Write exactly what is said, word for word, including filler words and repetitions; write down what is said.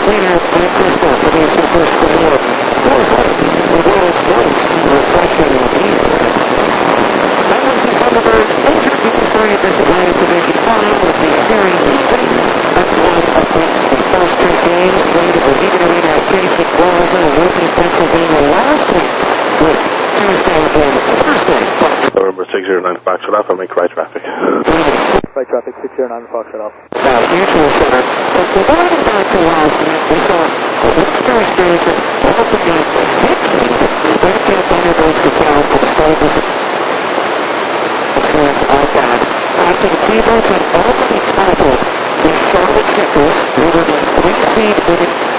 Leader Mike Crystal produces first reward. Fourth one, the world's most refreshing beer. Members and Thunderbirds, introduce free this Atlantic Division final with the series opening. That's one of the first two games played at the Heaton Arena at Jason Plaza in Whitney, Pennsylvania last week with Tuesday and Thursday. November six zero nine Foxtrot Alpha, make right traffic. Right traffic six zero nine Foxtrot Alpha. Now, mutual center. But going back to last week, we saw a Western experience at all of the games. Six Wednesday Thunderbirds to town for the start of this experience outbound. After the T-Birds had already tackled the Charlotte Kickers, they were in three speed winning